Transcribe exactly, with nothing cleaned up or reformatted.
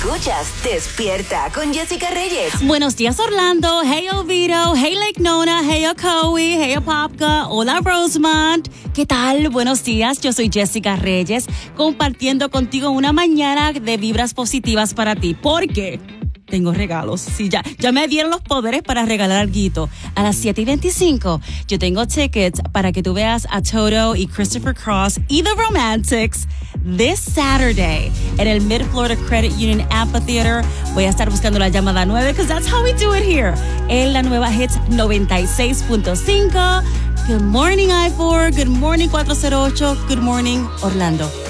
Escuchas Despierta con Jessica Reyes. Buenos días, Orlando. Hey, Oviedo. Hey, Lake Nona. Hey, Ocoee. Hey, Apopka. Hola, Rosemont. ¿Qué tal? Buenos días. Yo soy Jessica Reyes, compartiendo contigo una mañana de vibras positivas para ti. ¿Por qué? Tengo regalos. Sí, ya, ya me dieron los poderes para regalar algo. A las siete y veinticinco, yo tengo tickets para que tú veas a Toto y Christopher Cross y The Romantics this Saturday en el Mid-Florida Credit Union Amphitheater. Voy a estar buscando la llamada nueve, because that's how we do it here. En la nueva Hits noventa y seis punto cinco. Good morning, I four. Good morning, cuatro cero ocho. Good morning, Orlando.